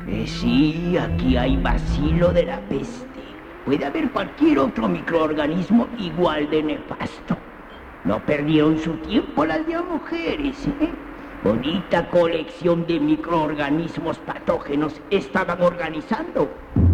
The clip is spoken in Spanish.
Sí, aquí hay bacilo de la peste. Puede haber cualquier otro microorganismo igual de nefasto. No perdieron su tiempo las de mujeres, ¿eh? Bonita colección de microorganismos patógenos estaban organizando.